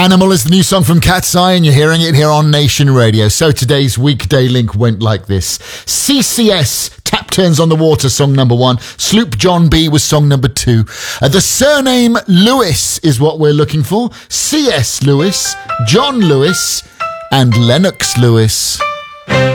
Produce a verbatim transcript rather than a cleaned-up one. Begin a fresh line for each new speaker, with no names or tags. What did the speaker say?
Animal is the new song from Cat's Eye, and you're hearing it here on Nation Radio. So today's weekday link went like this. C C S, Tap Turns on the Water, song number one. Sloop John B was song number two. Uh, the surname Lewis is what we're looking for. C S Lewis, John Lewis, and Lennox Lewis.